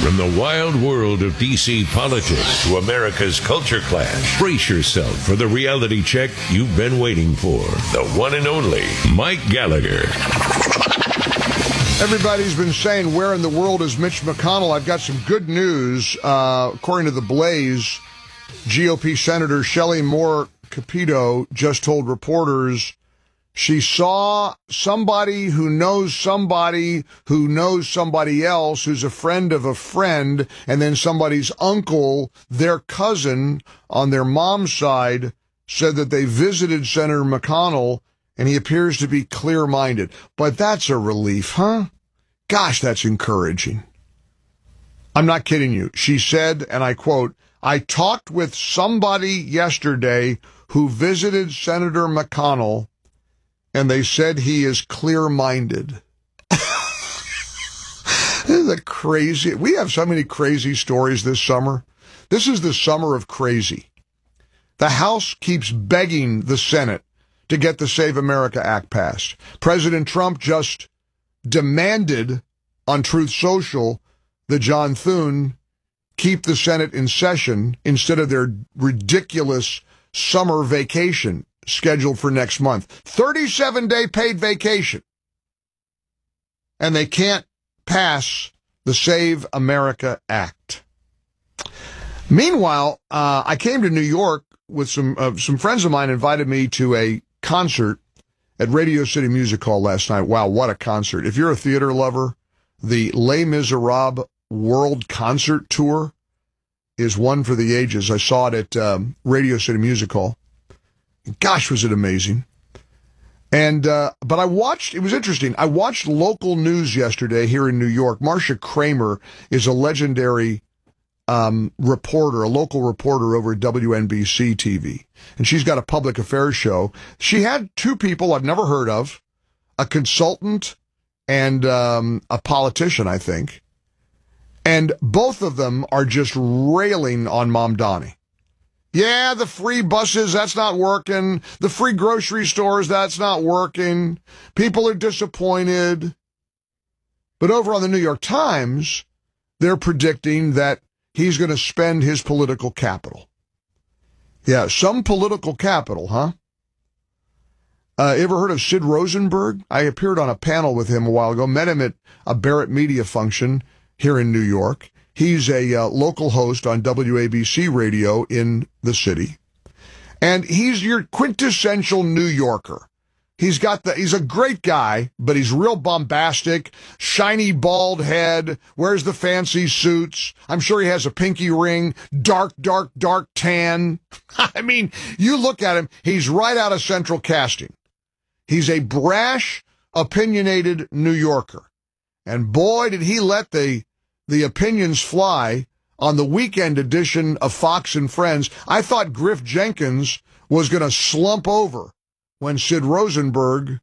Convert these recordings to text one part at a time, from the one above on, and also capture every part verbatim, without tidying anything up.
From the wild world of D C politics to America's culture clash, brace yourself for the reality check you've been waiting for. The one and only Mike Gallagher. Everybody's been saying, where in the world is Mitch McConnell? I've got some good news. Uh, according to The Blaze, G O P Senator Shelley Moore Capito just told reporters she saw somebody who knows somebody who knows somebody else who's a friend of a friend, and then somebody's uncle, their cousin on their mom's side, said that they visited Senator McConnell, and he appears to be clear-minded. But that's a relief, huh? Gosh, that's encouraging. I'm not kidding you. She said, and I quote, "I talked with somebody yesterday who visited Senator McConnell, and they said he is clear-minded." Isn't that crazy? We have so many crazy stories this summer. This is the summer of crazy. The House keeps begging the Senate to get the Save America Act passed. President Trump just demanded on Truth Social that John Thune keep the Senate in session instead of their ridiculous summer vacation scheduled for next month. thirty-seven day paid vacation. And they can't pass the Save America Act. Meanwhile, uh, I came to New York with some uh, some friends of mine invited me to a concert at Radio City Music Hall last night. Wow, what a concert. If you're a theater lover, the Les Miserables World Concert Tour is one for the ages. I saw it at um, Radio City Music Hall. Gosh, was it amazing. And, uh, but I watched, it was interesting. I watched local news yesterday here in New York. Marcia Kramer is a legendary um, reporter, a local reporter over at W N B C T V. And she's got a public affairs show. She had two people I've never heard of, a consultant and um, a politician, I think. And both of them are just railing on Mamdani. Yeah, the free buses, that's not working. The free grocery stores, that's not working. People are disappointed. But over on the New York Times, they're predicting that he's going to spend his political capital. Yeah, some political capital, huh? Uh, ever heard of Sid Rosenberg? I appeared on a panel with him a while ago, met him at a Barrett Media function here in New York. He's a uh, local host on W A B C radio in the city. And he's your quintessential New Yorker. He's got the, he's a great guy, but he's real bombastic, shiny bald head, wears the fancy suits. I'm sure he has a pinky ring, dark, dark, dark tan. I mean, you look at him, he's right out of Central Casting. He's a brash, opinionated New Yorker. And boy, did he let the the opinions fly on the weekend edition of Fox and Friends. I thought Griff Jenkins was going to slump over when Sid Rosenberg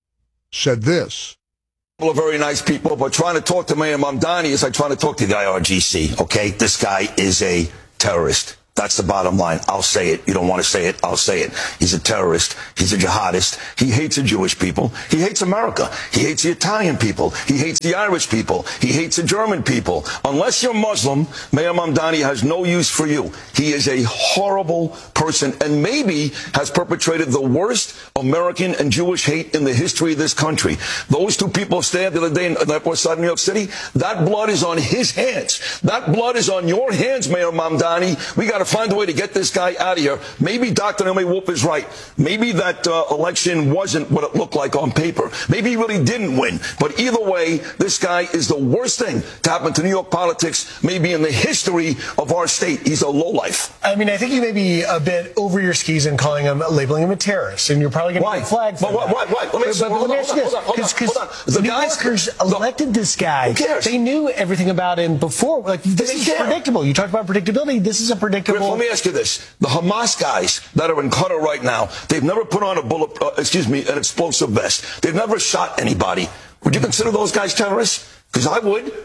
said this. People are very nice people, but trying to talk to Mayor Mamdani is like trying to talk to the I R G C, okay? This guy is a terrorist. That's the bottom line. I'll say it. You don't want to say it. I'll say it. He's a terrorist. He's a jihadist. He hates the Jewish people. He hates America. He hates the Italian people. He hates the Irish people. He hates the German people. Unless you're Muslim, Mayor Mamdani has no use for you. He is a horrible person and maybe has perpetrated the worst American and Jewish hate in the history of this country. Those two people stabbed the other day in the Upper Side of New York City, that blood is on his hands. That blood is on your hands, Mayor Mamdani. We got to find a way to get this guy out of here. Maybe Doctor Naomi Wolf is right. Maybe that uh, election wasn't what it looked like on paper. Maybe he really didn't win. But either way, this guy is the worst thing to happen to New York politics, maybe in the history of our state. He's a lowlife. I mean, I think you may be a bit over your skis in calling him, labeling him a terrorist, and you're probably going to get flagged for why? that. Why? Why? Let me, but, but let me ask you this, because the New Yorkers elected this guy. Who cares? They knew everything about him before. Like, this They is care. predictable. You talked about predictability. This is a predictable. Griff, let me ask you this. The Hamas guys that are in Qatar right now, they've never put on a bullet, uh, excuse me, an explosive vest. They've never shot anybody. Would you consider those guys terrorists? Because I would.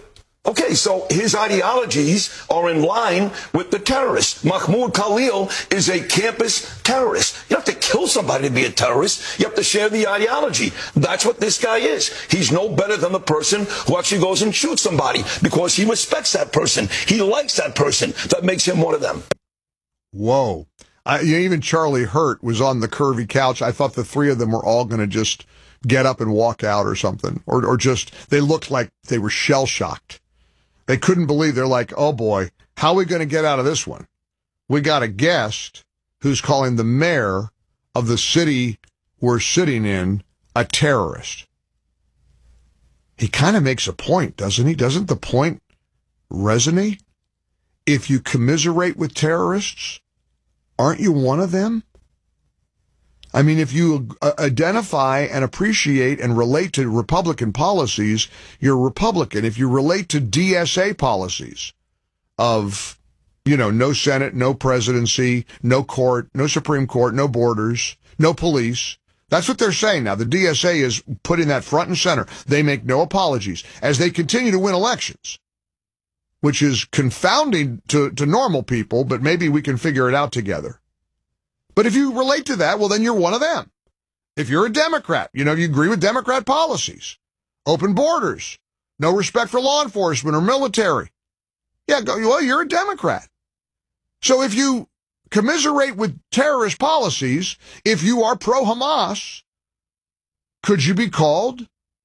Okay, so his ideologies are in line with the terrorists. Mahmoud Khalil is a campus terrorist. You don't have to kill somebody to be a terrorist. You have to share the ideology. That's what this guy is. He's no better than the person who actually goes and shoots somebody because he respects that person. He likes that person. That makes him one of them. Whoa. I, you know, even Charlie Hurt was on the curvy couch. I thought the three of them were all going to just get up and walk out or something. Or, or just, they looked like they were shell-shocked. They couldn't believe. They're like, oh boy, how are we going to get out of this one? We got a guest who's calling the mayor of the city we're sitting in a terrorist. He kind of makes a point, doesn't he? Doesn't the point resonate? If you commiserate with terrorists, aren't you one of them? I mean, if you uh, identify and appreciate and relate to Republican policies, you're Republican. If you relate to D S A policies of, you know, no Senate, no presidency, no court, no Supreme Court, no borders, no police, that's what they're saying now. The D S A is putting that front and center. They make no apologies as they continue to win elections, which is confounding to, to normal people, but maybe we can figure it out together. But if you relate to that, well, then you're one of them. If you're a Democrat, you know, you agree with Democrat policies, open borders, no respect for law enforcement or military. Yeah, go, well, you're a Democrat. So if you commiserate with terrorist policies, if you are pro-Hamas, could you be called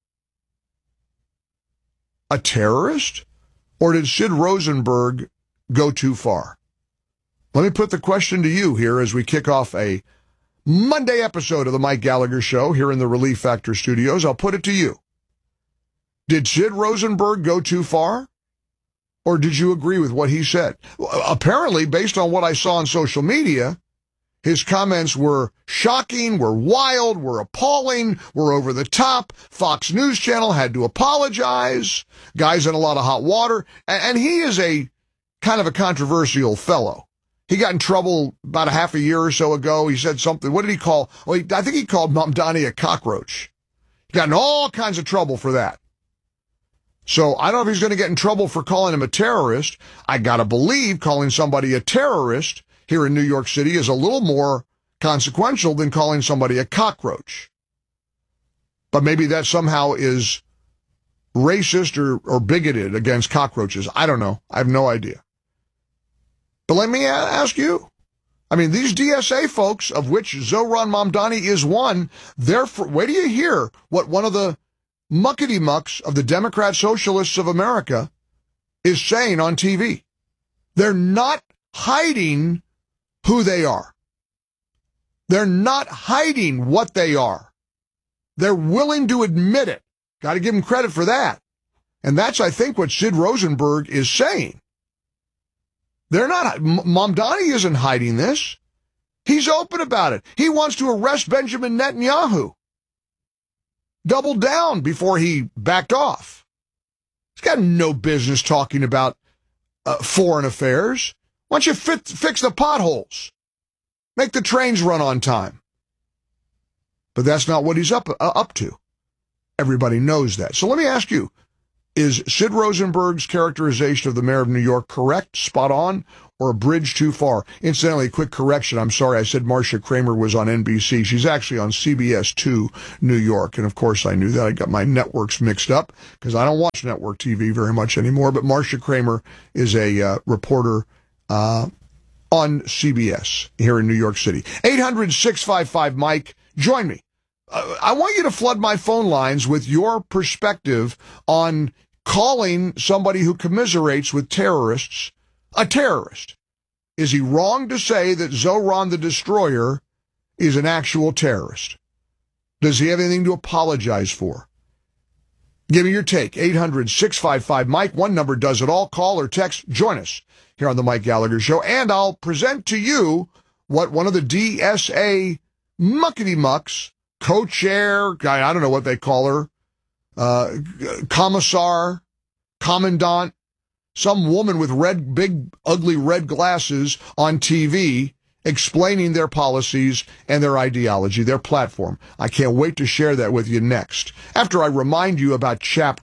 a terrorist? Or did Sid Rosenberg go too far? Let me put the question to you here as we kick off a Monday episode of the Mike Gallagher Show here in the Relief Factor studios. I'll put it to you. Did Sid Rosenberg go too far? Or did you agree with what he said? Well, apparently, based on what I saw on social media, his comments were shocking, were wild, were appalling, were over the top. Fox News Channel had to apologize. Guy's in a lot of hot water. And he is a kind of a controversial fellow. He got in trouble about a half a year or so ago. He said something. What did he call? Well, he, I think he called Mamdani a cockroach. He got in all kinds of trouble for that. So I don't know if he's going to get in trouble for calling him a terrorist. I got to believe calling somebody a terrorist here in New York City is a little more consequential than calling somebody a cockroach. But maybe that somehow is racist or, or bigoted against cockroaches. I don't know. I have no idea. But let me ask you. I mean, these D S A folks, of which Zohran Mamdani is one, they're for, wait till you hear what one of the muckety-mucks of the Democrat Socialists of America is saying on T V. They're not hiding who they are. They're not hiding what they are. They're willing to admit it. Got to give them credit for that. And that's, I think, what Sid Rosenberg is saying. They're not, Mamdani isn't hiding this. He's open about it. He wants to arrest Benjamin Netanyahu. Doubled down before he backed off. He's got no business talking about uh, foreign affairs. Why don't you fit, fix the potholes? Make the trains run on time. But that's not what he's up, uh, up to. Everybody knows that. So let me ask you, is Sid Rosenberg's characterization of the mayor of New York correct, spot on, or a bridge too far? Incidentally, quick correction. I'm sorry, I said Marcia Kramer was on N B C. She's actually on C B S two New York. And of course I knew that. I got my networks mixed up because I don't watch network T V very much anymore. But Marcia Kramer is a uh, reporter uh, on C B S here in New York City. eight hundred, six five five, Mike. Join me. Uh, I want you to flood my phone lines with your perspective on calling somebody who commiserates with terrorists a terrorist. Is he wrong to say that Zohran the Destroyer is an actual terrorist? Does he have anything to apologize for? Give me your take. eight hundred, six five five, Mike. One number does it all. Call or text. Join us here on the Mike Gallagher Show. And I'll present to you what one of the D S A muckety-mucks, co-chair, guy, I don't know what they call her, uh, commissar, commandant, some woman with red, big, ugly red glasses on T V explaining their policies and their ideology, their platform. I can't wait to share that with you next. After I remind you about Chapter,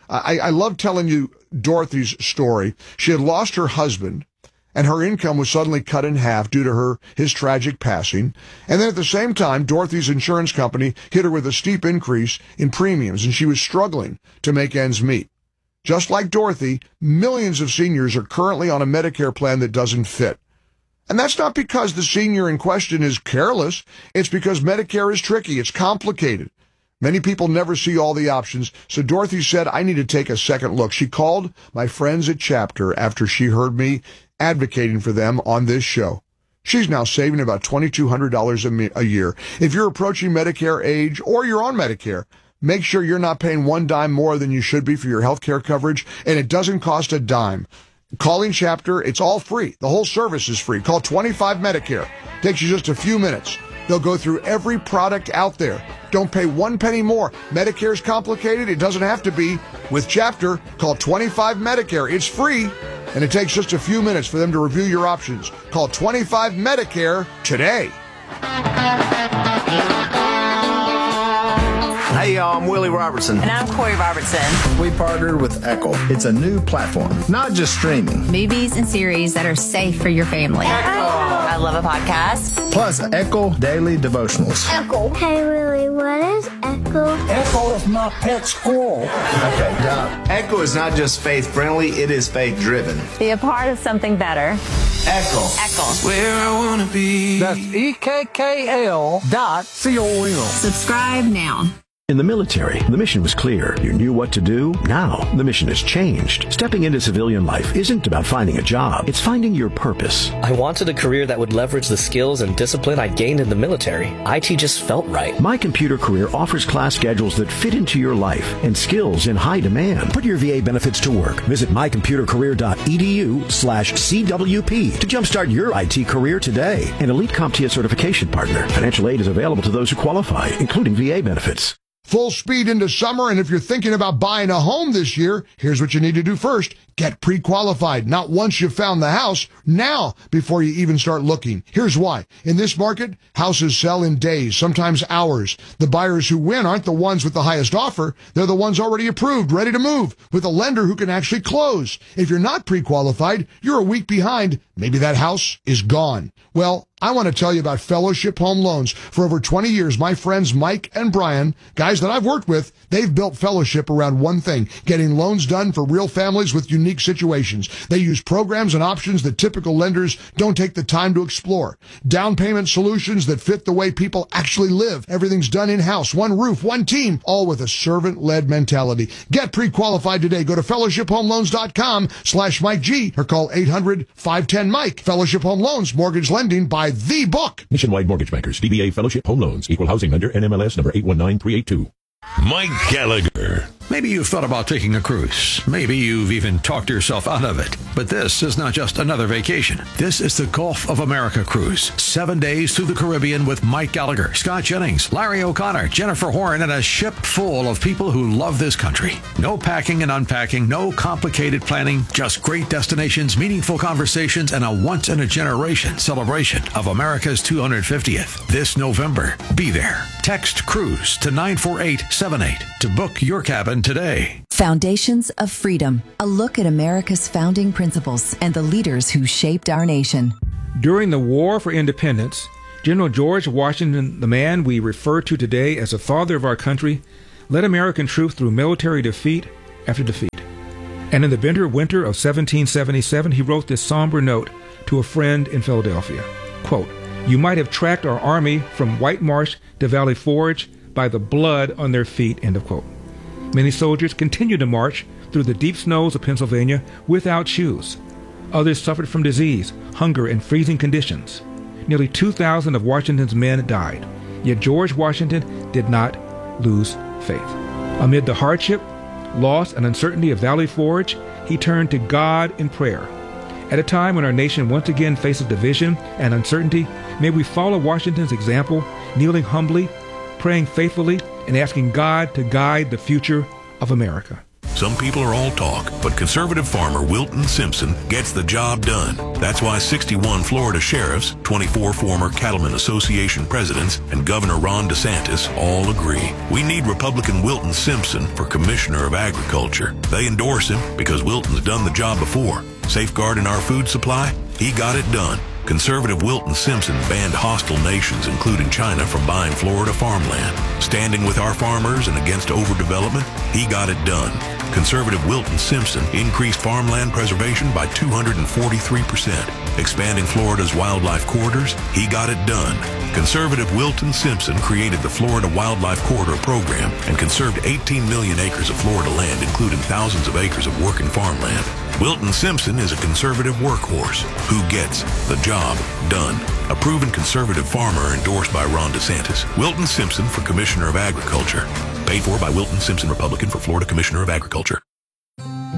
I, I love telling you Dorothy's story. She had lost her husband, and her income was suddenly cut in half due to her his tragic passing. And then at the same time, Dorothy's insurance company hit her with a steep increase in premiums, and she was struggling to make ends meet. Just like Dorothy, millions of seniors are currently on a Medicare plan that doesn't fit. And that's not because the senior in question is careless. It's because Medicare is tricky. It's complicated. Many people never see all the options, so Dorothy said, I need to take a second look. She called my friends at Chapter after she heard me advocating for them on this show. She's now saving about twenty-two hundred dollars a year. If you're approaching Medicare age or you're on Medicare, make sure you're not paying one dime more than you should be for your health care coverage, and it doesn't cost a dime. Calling Chapter, it's all free. The whole service is free. Call twenty-five Medicare. Takes you just a few minutes. They'll go through every product out there. Don't pay one penny more. Medicare's complicated. It doesn't have to be. With Chapter, call twenty-five Medicare. It's free, and it takes just a few minutes for them to review your options. Call twenty-five Medicare today. Hey, y'all, I'm Willie Robertson. And I'm Corey Robertson. We partnered with Echo. It's a new platform, not just streaming. Movies and series that are safe for your family. Echo. I love a podcast. Plus, Echo Daily Devotionals. Echo. Hey, Willie, what is Echo? Echo is my pet squirrel. Okay, Doc. Echo is not just faith-friendly, it is faith-driven. Be a part of something better. Echo. Echo. Where I want to be. That's E K K L dot C O M. Subscribe now. In the military, the mission was clear. You knew what to do. Now, the mission has changed. Stepping into civilian life isn't about finding a job. It's finding your purpose. I wanted a career that would leverage the skills and discipline I gained in the military. I T just felt right. My Computer Career offers class schedules that fit into your life and skills in high demand. Put your V A benefits to work. Visit mycomputercareer.edu slash CWP to jumpstart your I T career today. An Elite CompTIA certification partner. Financial aid is available to those who qualify, including V A benefits. Full speed into summer, and if you're thinking about buying a home this year, here's what you need to do first. Get pre-qualified. Not once you've found the house, now before you even start looking. Here's why. In this market, houses sell in days, sometimes hours. The buyers who win aren't the ones with the highest offer. They're the ones already approved, ready to move, with a lender who can actually close. If you're not pre-qualified, you're a week behind. Maybe that house is gone. Well, I want to tell you about Fellowship Home Loans. For over twenty years, my friends Mike and Brian, guys that I've worked with, they've built Fellowship around one thing, getting loans done for real families with unique situations. They use programs and options that typical lenders don't take the time to explore. Down payment solutions that fit the way people actually live. Everything's done in-house, one roof, one team, all with a servant-led mentality. Get pre-qualified today. Go to fellowshiphomeloans.com slash Mike G or call eight hundred, five one zero, Mike. Fellowship Home Loans, mortgage lending by the book. Nationwide Mortgage Bankers, D B A Fellowship Home Loans, Equal Housing Lender, N M L S number eight one nine three eight two. Mike Gallagher. Maybe you've thought about taking a cruise. Maybe you've even talked yourself out of it. But this is not just another vacation. This is the Gulf of America cruise. Seven days through the Caribbean with Mike Gallagher, Scott Jennings, Larry O'Connor, Jennifer Horn, and a ship full of people who love this country. No packing and unpacking, no complicated planning, just great destinations, meaningful conversations, and a once-in-a-generation celebration of America's two hundred fiftieth. This November, be there. Text CRUISE to nine four eight seven eight to book your cabin today. Foundations of Freedom, a look at America's founding principles and the leaders who shaped our nation. During the War for Independence, General George Washington, the man we refer to today as the father of our country, led American troops through military defeat after defeat. And in the bitter winter of seventeen seventy-seven, he wrote this somber note to a friend in Philadelphia. Quote, "You might have tracked our army from White Marsh to Valley Forge by the blood on their feet," end of quote. Many soldiers continued to march through the deep snows of Pennsylvania without shoes. Others suffered from disease, hunger, and freezing conditions. Nearly two thousand of Washington's men died. Yet George Washington did not lose faith. Amid the hardship, loss, and uncertainty of Valley Forge, he turned to God in prayer. At a time when our nation once again faces division and uncertainty, may we follow Washington's example, kneeling humbly, praying faithfully, and asking God to guide the future of America. Some people are all talk, but conservative farmer Wilton Simpson gets the job done. That's why sixty-one Florida sheriffs, twenty-four former Cattlemen Association presidents, and Governor Ron DeSantis all agree. We need Republican Wilton Simpson for Commissioner of Agriculture. They endorse him because Wilton's done the job before. Safeguarding our food supply? He got it done. Conservative Wilton Simpson banned hostile nations, including China, from buying Florida farmland. Standing with our farmers and against overdevelopment? He got it done. Conservative Wilton Simpson increased farmland preservation by two hundred forty-three percent. Expanding Florida's wildlife corridors? He got it done. Conservative Wilton Simpson created the Florida Wildlife Corridor Program and conserved eighteen million acres of Florida land, including thousands of acres of working farmland. Wilton Simpson is a conservative workhorse who gets the job done. A proven conservative farmer endorsed by Ron DeSantis. Wilton Simpson for Commissioner of Agriculture. Paid for by Wilton Simpson, Republican, for Florida Commissioner of Agriculture.